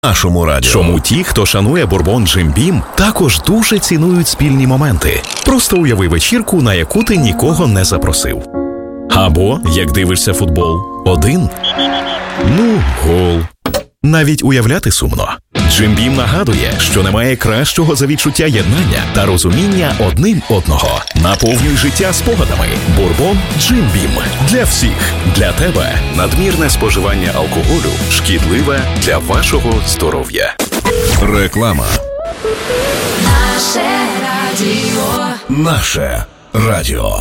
Нашому радіо. Чому ті, хто шанує бурбон Джим Бім, також дуже цінують спільні моменти. Просто уяви вечірку, на яку ти нікого не запросив. Або, як дивишся футбол, один. Гол. Навіть уявляти сумно. Джим Бім нагадує, що немає кращого за відчуття єднання та розуміння одним одного. Наповнюй життя спогадами. Бурбон Джим Бім. Для всіх. Для тебе. Надмірне споживання алкоголю шкідливе для вашого здоров'я. Реклама. Наше радіо. Наше радіо.